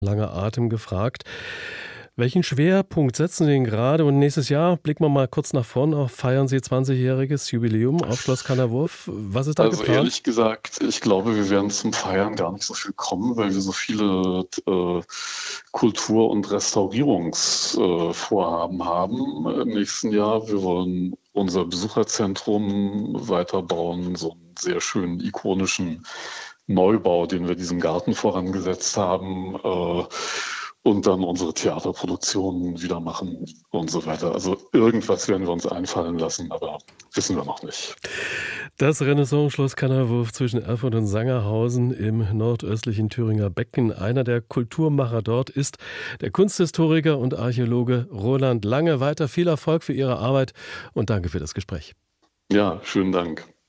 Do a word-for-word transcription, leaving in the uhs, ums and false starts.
Langer Atem gefragt. Welchen Schwerpunkt setzen Sie denn gerade und nächstes Jahr, blicken wir mal kurz nach vorn, auch feiern Sie zwanzigjähriges Jubiläum auf Schloss Kanderwurf. Was ist da Also geplant? ehrlich gesagt, ich glaube, wir werden zum Feiern gar nicht so viel kommen, weil wir so viele äh, Kultur- und Restaurierungsvorhaben äh, Vorhaben haben im nächsten Jahr. Wir wollen unser Besucherzentrum weiterbauen, so einen sehr schönen ikonischen Neubau, den wir diesem Garten vorangesetzt haben. Äh, und dann unsere Theaterproduktionen wieder machen und so weiter. Also irgendwas werden wir uns einfallen lassen, aber wissen wir noch nicht. Das Renaissance-Schloss Kanderwurf zwischen Erfurt und Sangerhausen im nordöstlichen Thüringer Becken. Einer der Kulturmacher dort ist der Kunsthistoriker und Archäologe Roland Lange. Weiter viel Erfolg für Ihre Arbeit und danke für das Gespräch. Ja, schönen Dank.